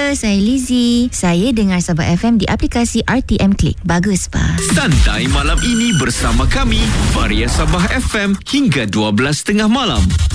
saya Lizzie. Saya dengar Sabah FM di aplikasi RTM Click. Bagus, Pak. Santai malam ini bersama kami, Varia Sabah FM hingga 12:30 malam.